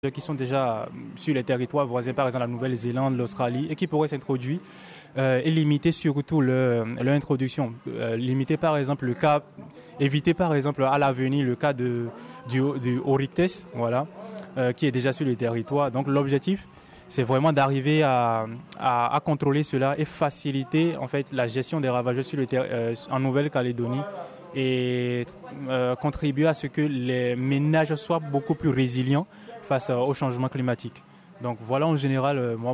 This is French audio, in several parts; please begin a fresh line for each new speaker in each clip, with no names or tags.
qui sont déjà sur les territoires voisins, par exemple la Nouvelle-Zélande, l'Australie, et qui pourraient s'introduire et limiter surtout leur introduction. Limiter par exemple le cas, éviter par exemple à l'avenir le cas du Oryctes, voilà, qui est déjà sur le territoire. Donc l'objectif, c'est vraiment d'arriver à contrôler cela et faciliter en fait la gestion des ravageurs sur en Nouvelle-Calédonie et contribuer à ce que les ménages soient beaucoup plus résilients face au changement climatique. Donc voilà en général moi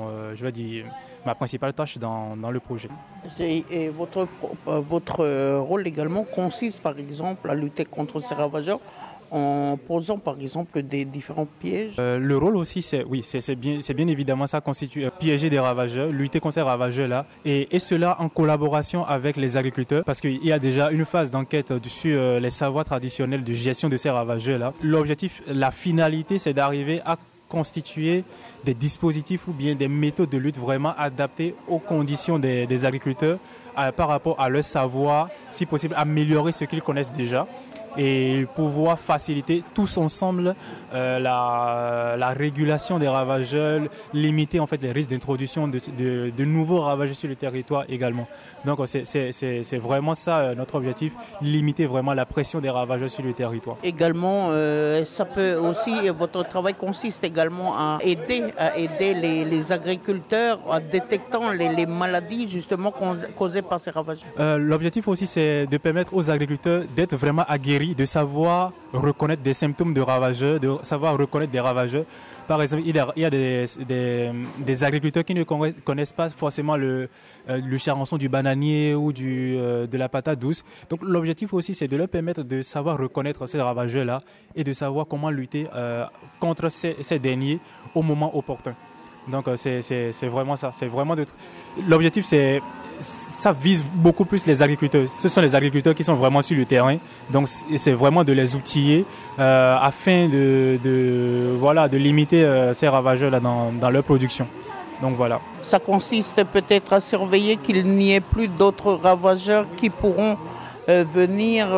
ma principale tâche dans le projet.
Et votre rôle également consiste par exemple à lutter contre ces ravageurs en posant par exemple des différents pièges.
Le rôle aussi c'est bien évidemment ça constitue piéger des ravageurs, lutter contre ces ravageurs là et cela en collaboration avec les agriculteurs parce qu'il y a déjà une phase d'enquête sur les savoirs traditionnels de gestion de ces ravageurs là. L'objectif, la finalité c'est d'arriver à constituer des dispositifs ou bien des méthodes de lutte vraiment adaptées aux conditions des agriculteurs par rapport à leur savoir, si possible améliorer ce qu'ils connaissent déjà et pouvoir faciliter tous ensemble la régulation des ravageurs, limiter en fait les risques d'introduction de nouveaux ravageurs sur le territoire également. Donc c'est vraiment ça notre objectif, limiter vraiment la pression des ravageurs sur le territoire.
Également, ça peut aussi, votre travail consiste également à aider les agriculteurs en détectant les maladies justement causées par ces ravageurs.
L'objectif aussi c'est de permettre aux agriculteurs d'être vraiment aguerris, de savoir reconnaître des symptômes de ravageurs, de savoir reconnaître des ravageurs. Par exemple, il y a des agriculteurs qui ne connaissent pas forcément le charançon du bananier ou de la patate douce. Donc l'objectif aussi, c'est de leur permettre de savoir reconnaître ces ravageurs-là et de savoir comment lutter contre ces derniers au moment opportun. Donc c'est vraiment ça. C'est vraiment l'objectif, ça vise beaucoup plus les agriculteurs. Ce sont les agriculteurs qui sont vraiment sur le terrain. Donc c'est vraiment de les outiller afin de limiter ces ravageurs-là dans leur production. Donc voilà.
Ça consiste peut-être à surveiller qu'il n'y ait plus d'autres ravageurs qui pourront venir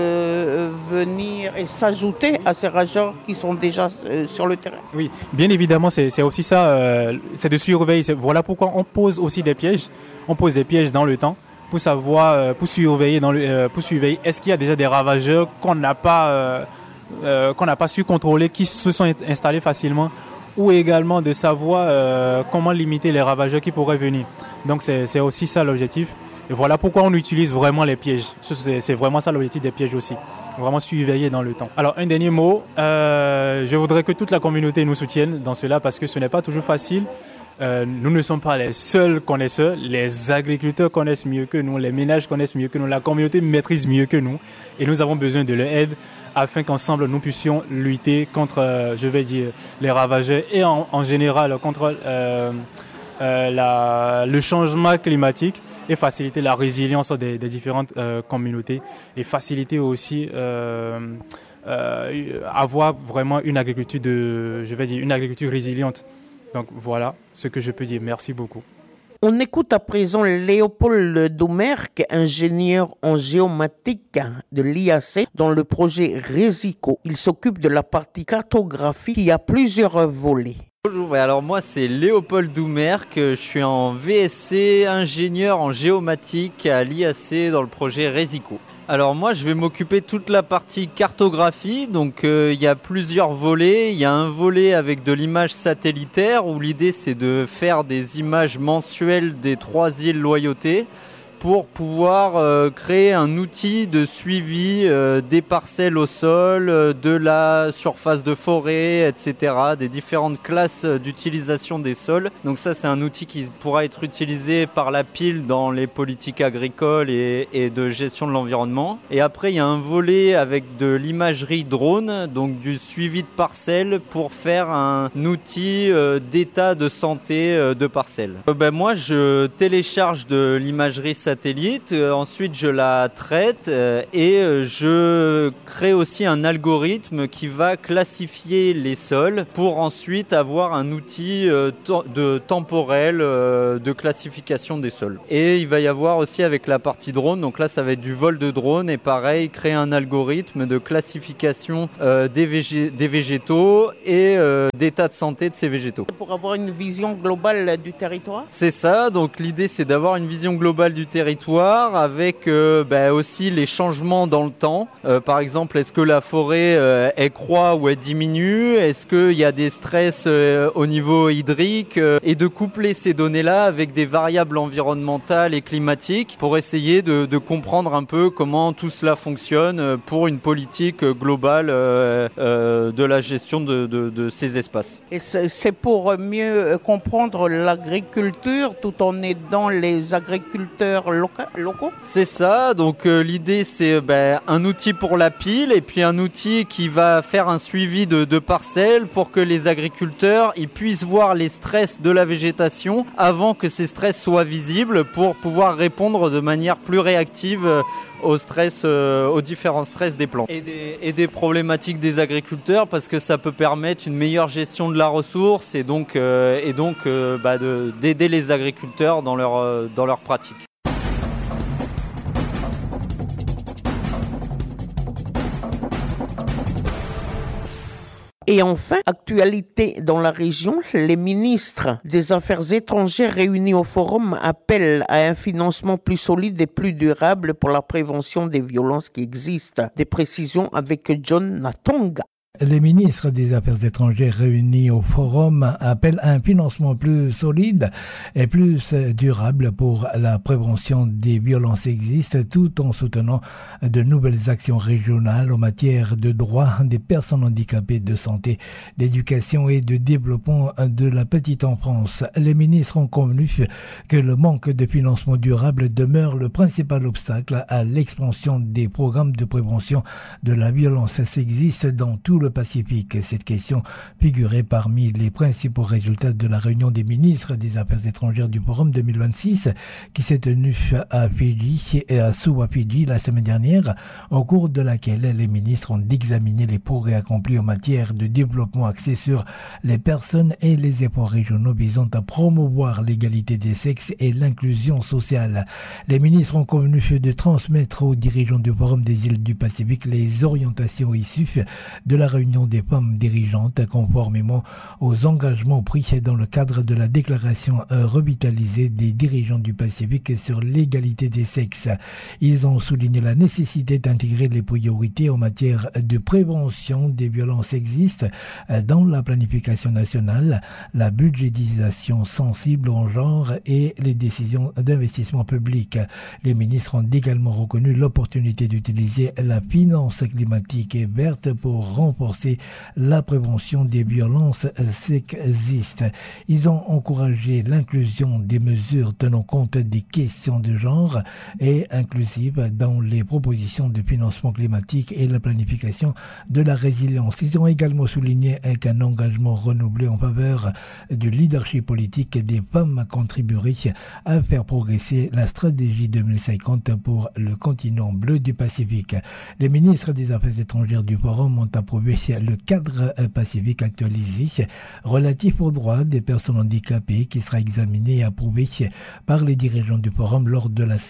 et s'ajouter à ces ravageurs qui sont déjà sur le terrain.
Oui, bien évidemment, c'est aussi ça, c'est de surveiller. Voilà pourquoi on pose aussi des pièges. On pose des pièges dans le temps pour savoir, pour surveiller est-ce qu'il y a déjà des ravageurs qu'on n'a pas su contrôler, qui se sont installés facilement, ou également de savoir comment limiter les ravageurs qui pourraient venir. Donc c'est aussi ça l'objectif. Et voilà pourquoi on utilise vraiment les pièges. C'est vraiment ça l'objectif des pièges aussi. Vraiment surveiller dans le temps. Alors un dernier mot, je voudrais que toute la communauté nous soutienne dans cela parce que ce n'est pas toujours facile. Nous ne sommes pas les seuls connaisseurs. Les agriculteurs connaissent mieux que nous, les ménages connaissent mieux que nous, la communauté maîtrise mieux que nous. Et nous avons besoin de leur aide afin qu'ensemble nous puissions lutter contre, les ravageurs et en général contre le changement climatique et faciliter la résilience des différentes communautés et faciliter aussi avoir vraiment une agriculture une agriculture résiliente. Donc voilà ce que je peux dire. Merci beaucoup.
On écoute à présent Léopold Doumerc, ingénieur en géomatique de l'IAC dans le projet RESICO. Il s'occupe de la partie cartographie qui a plusieurs volets.
Bonjour, alors moi c'est Léopold Doumerc, je suis en VSC, ingénieur en géomatique à l'IAC dans le projet RESICO. Alors moi je vais m'occuper de toute la partie cartographie, donc il y a plusieurs volets. Il y a un volet avec de l'image satellitaire où l'idée c'est de faire des images mensuelles des 3 îles Loyauté pour pouvoir créer un outil de suivi des parcelles au sol, de la surface de forêt, etc., des différentes classes d'utilisation des sols. Donc ça, c'est un outil qui pourra être utilisé par la pile dans les politiques agricoles et de gestion de l'environnement. Et après, il y a un volet avec de l'imagerie drone, donc du suivi de parcelles pour faire un outil d'état de santé de parcelles. Moi, je télécharge de l'imagerie satellitaire satellite. Ensuite, je la traite et je crée aussi un algorithme qui va classifier les sols pour ensuite avoir un outil temporel de classification des sols. Et il va y avoir aussi avec la partie drone, donc là ça va être du vol de drone et pareil, créer un algorithme de classification des végétaux et d'état de santé de ces végétaux.
Pour avoir une vision globale du territoire ?
C'est ça, donc l'idée c'est d'avoir une vision globale du territoire avec aussi les changements dans le temps. Par exemple, est-ce que la forêt elle croît ou elle diminue ? Est-ce qu'il y a des stress au niveau hydrique ? Et de coupler ces données-là avec des variables environnementales et climatiques pour essayer de comprendre un peu comment tout cela fonctionne pour une politique globale de la gestion de ces espaces.
Et c'est pour mieux comprendre l'agriculture tout en aidant les agriculteurs locaux ?
C'est ça, donc l'idée c'est un outil pour la pile et puis un outil qui va faire un suivi de parcelles pour que les agriculteurs ils puissent voir les stress de la végétation avant que ces stress soient visibles pour pouvoir répondre de manière plus réactive aux différents stress des plantes et des problématiques des agriculteurs parce que ça peut permettre une meilleure gestion de la ressource et donc d'aider les agriculteurs dans leur pratique.
Et enfin, actualité dans la région, les ministres des Affaires étrangères réunis au forum appellent à un financement plus solide et plus durable pour la prévention des violences qui existent. Des précisions avec John Natonga.
Les ministres des Affaires étrangères réunis au forum appellent à un financement plus solide et plus durable pour la prévention des violences existent tout en soutenant de nouvelles actions régionales en matière de droits des personnes handicapées, de santé, d'éducation et de développement de la petite enfance. Les ministres ont convenu que le manque de financement durable demeure le principal obstacle à l'expansion des programmes de prévention de la violence sexiste dans tout le Pacifique. Cette question figurait parmi les principaux résultats de la réunion des ministres des Affaires étrangères du Forum 2026 qui s'est tenue à Fidji et à Suva, Fidji la semaine dernière, au cours de laquelle les ministres ont examiné les progrès accomplis en matière de développement axé sur les personnes et les efforts régionaux visant à promouvoir l'égalité des sexes et l'inclusion sociale. Les ministres ont convenu de transmettre aux dirigeants du Forum des îles du Pacifique les orientations issues de la réunion des femmes dirigeantes conformément aux engagements pris dans le cadre de la déclaration revitalisée des dirigeants du Pacifique sur l'égalité des sexes. Ils ont souligné la nécessité d'intégrer les priorités en matière de prévention des violences existent dans la planification nationale, la budgétisation sensible en genre et les décisions d'investissement public. Les ministres ont également reconnu l'opportunité d'utiliser la finance climatique et verte pour renforcer la prévention des violences sexistes. Ils ont encouragé l'inclusion des mesures tenant compte des questions de genre et inclusives dans les propositions de financement climatique et la planification de la résilience. Ils ont également souligné qu'un engagement renouvelé en faveur du leadership politique des femmes contribuerait à faire progresser la stratégie 2050 pour le continent bleu du Pacifique. Les ministres des Affaires étrangères du Forum ont approuvé le cadre pacifique actualisé relatif aux droits des personnes handicapées qui sera examiné et approuvé par les dirigeants du Forum lors de la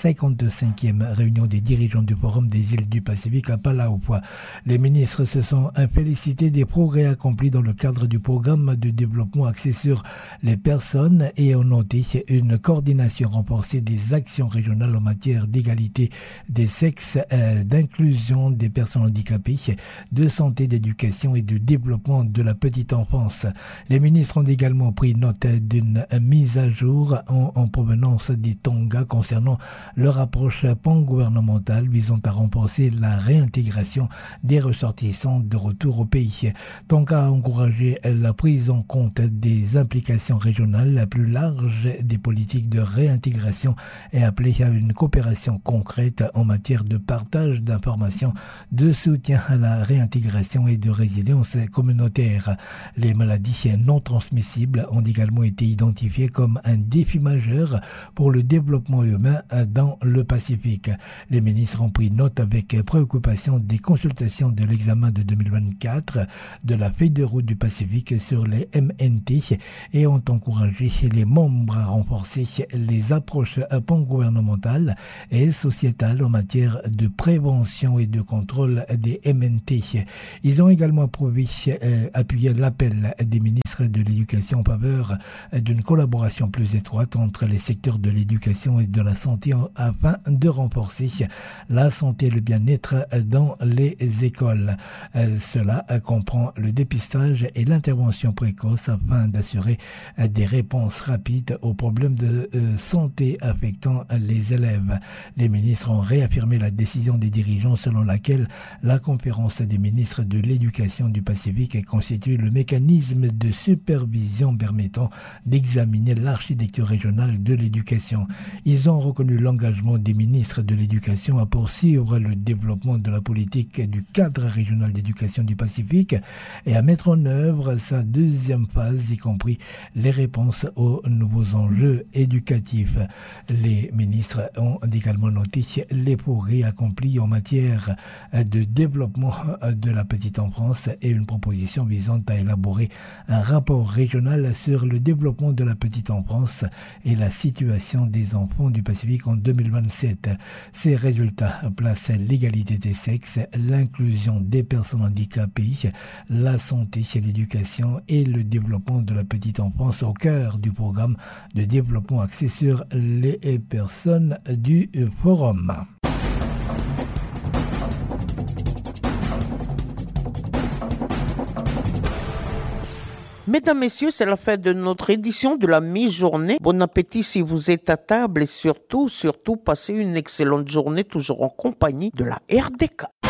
55e réunion des dirigeants du Forum des îles du Pacifique à Palau. Les ministres se sont félicités des progrès accomplis dans le cadre du programme de développement axé sur les personnes et ont noté une coordination renforcée des actions régionales en matière d'égalité des sexes, d'inclusion des personnes handicapées, de santé, d'éducation et du développement de la petite enfance. Les ministres ont également pris note d'une mise à jour en provenance des Tonga concernant leur approche pan-gouvernementale visant à renforcer la réintégration des ressortissants de retour au pays. Tonga a encouragé la prise en compte des implications régionales la plus large des politiques de réintégration et appelé à une coopération concrète en matière de partage d'informations, de soutien à la réintégration et de résilience communautaire. Les maladies non transmissibles ont également été identifiées comme un défi majeur pour le développement humain dans le Pacifique. Les ministres ont pris note avec préoccupation des consultations de l'examen de 2024 de la feuille de route du Pacifique sur les MNT et ont encouragé les membres à renforcer les approches pan-gouvernementales et sociétales en matière de prévention et de contrôle des MNT. Ils ont également appuyé l'appel des ministres de l'Éducation en faveur d'une collaboration plus étroite entre les secteurs de l'éducation et de la santé afin de renforcer la santé et le bien-être dans les écoles. Cela comprend le dépistage et l'intervention précoce afin d'assurer des réponses rapides aux problèmes de santé affectant les élèves. Les ministres ont réaffirmé la décision des dirigeants selon laquelle la conférence des ministres de l'éducation du Pacifique constitue le mécanisme de supervision permettant d'examiner l'architecture régionale de l'éducation. Ils ont reconnu l'engagement des ministres de l'éducation à poursuivre le développement de la politique du cadre régional d'éducation du Pacifique et à mettre en œuvre sa deuxième phase, y compris les réponses aux nouveaux enjeux éducatifs. Les ministres ont également noté les progrès accomplis en matière de développement de la petite enfance et une proposition visant à élaborer un rapport régional sur le développement de la petite enfance et la situation des enfants du Pacifique en 2027. Ces résultats placent l'égalité des sexes, l'inclusion des personnes handicapées, la santé, l'éducation et le développement de la petite enfance au cœur du programme de développement axé sur les personnes du forum.
Mesdames, Messieurs, c'est la fin de notre édition de la mi-journée. Bon appétit si vous êtes à table et surtout, passez une excellente journée toujours en compagnie de la RDK.